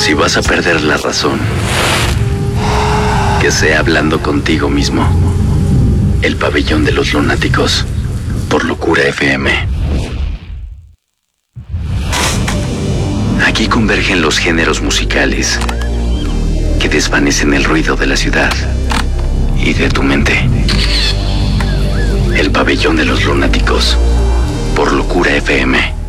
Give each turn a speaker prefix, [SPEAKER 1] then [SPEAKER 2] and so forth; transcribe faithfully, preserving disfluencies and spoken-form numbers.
[SPEAKER 1] Si vas a perder la razón, que sea hablando contigo mismo. El pabellón de los lunáticos, por Locura F M. Aquí convergen los géneros musicales que desvanecen el ruido de la ciudad y de tu mente. El pabellón de los lunáticos, por Locura F M.